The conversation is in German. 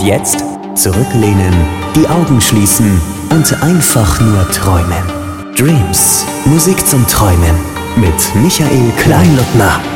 jetzt zurücklehnen, die Augen schließen und einfach nur träumen. Dreams, Musik zum Träumen mit Michael Kleinluttner.